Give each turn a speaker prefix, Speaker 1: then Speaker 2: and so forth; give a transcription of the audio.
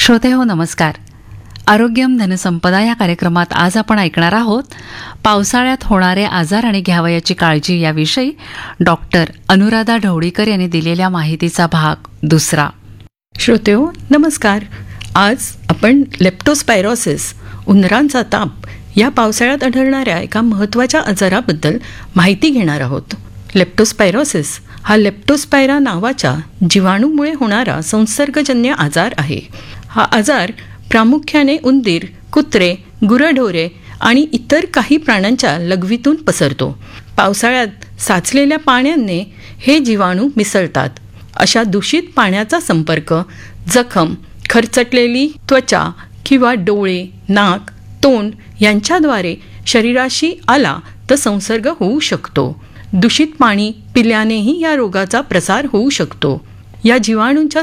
Speaker 1: श्रोते हो नमस्कार. आरोग्यम धनसंपदा या कार्यक्रमात आज आपण ऐकणार आहोत पावसाळ्यात होणारे आजार आणि घ्यावयाची काळजी याविषयी डॉक्टर अनुराधा ढवळीकर यांनी दिलेल्या माहितीचा भाग दुसरा.
Speaker 2: श्रोतेहो नमस्कार. आज आपण लेप्टोस्पायरोसिस उंदरांचा ताप या पावसाळ्यात आढळणाऱ्या एका महत्त्वाच्या आजाराबद्दल माहिती घेणार आहोत. लेप्टोस्पायरोसिस हा लेप्टोस्पायरा नावाच्या जीवाणूमुळे होणारा संसर्गजन्य आजार आहे. हा आजार प्रामुख्याने उंदीर, कुत्रे, गुरढोरे आणि इतर काही प्राण्यांच्या लघवीतून पसरतो. पावसाळ्यात साचलेल्या पाण्याने हे जीवाणू मिसळतात. अशा दूषित पाण्याचा संपर्क, जखम, खरचटलेली त्वचा किंवा डोळे, नाक, तोंड यांच्याद्वारे शरीराशी आला तर संसर्ग होऊ शकतो. दूषित पाणी पिल्यानेही या रोगाचा प्रसार होऊ शकतो. या जीवाणूंच्या